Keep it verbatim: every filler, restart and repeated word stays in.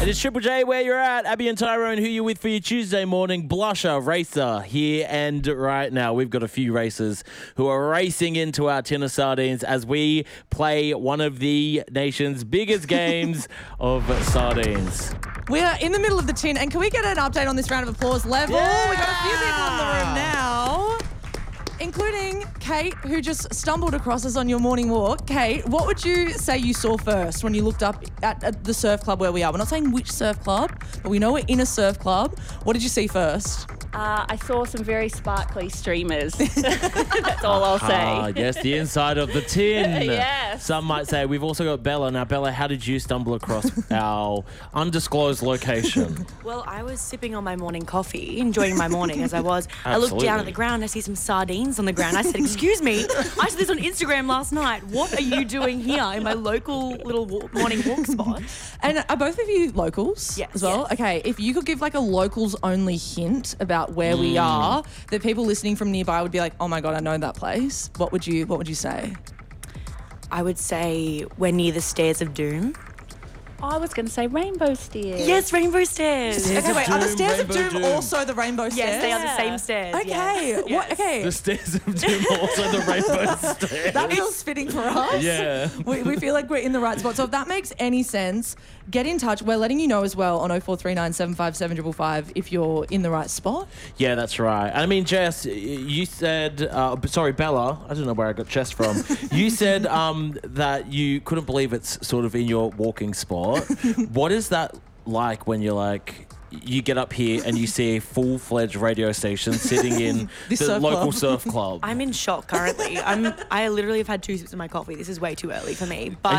It is Triple J where you're at. Abby and Tyrone, who you with for your Tuesday morning blusher racer here and right now. We've got a few racers who are racing into our tin of sardines as we play one of the nation's biggest games of sardines. We are in the middle of the tin, and can we get an update on this round of applause level? Yeah! We've got a few people in the room now, including Kate, who just stumbled across us on your morning walk. Kate, what would you say you saw first when you looked up at, at the surf club where we are? We're not saying which surf club, but we know we're in a surf club. What did you see first? Uh, I saw some very sparkly streamers. That's all I'll say. Ah, yes, the inside of the tin. Yes. Some might say we've also got Bella. Now, Bella, how did you stumble across our undisclosed location? Well, I was sipping on my morning coffee, enjoying my morning as I was. I looked down at the ground, I see some sardines on the ground. I said, excuse me, I saw this on Instagram last night. What are you doing here in my local little walk, morning walk spot? And are both of you locals Yes. as well? Yes. Okay, if you could give like a locals only hint about where we are, that people listening from nearby would be like, oh my God, I know that place. What would you, what would you say? I would say we're near the Stairs of Doom. I was going to say rainbow stairs. Yes, Rainbow Stairs. Stairs Okay, of wait, are the Doom, Stairs of Rainbow Doom, Doom. also the rainbow stairs? Yes, they are the Yeah. same stairs. Okay, yes. what, Yes. okay. The Stairs of Doom, also the rainbow stairs. That feels fitting for us. Yeah. We, we feel like we're in the right spot. So if that makes any sense, get in touch. We're letting you know as well on oh four three nine, seven five seven five five if you're in the right spot. Yeah, that's right. I mean, Jess, you said, uh, sorry, Bella, I don't know where I got Jess from. You said um, that you couldn't believe it's sort of in your walking spot. What is that like when you're like, you get up here and you see a full-fledged radio station sitting in This the surf local club. surf club? I'm in shock currently. I'm. I literally have had two sips of my coffee. This is way too early for me. But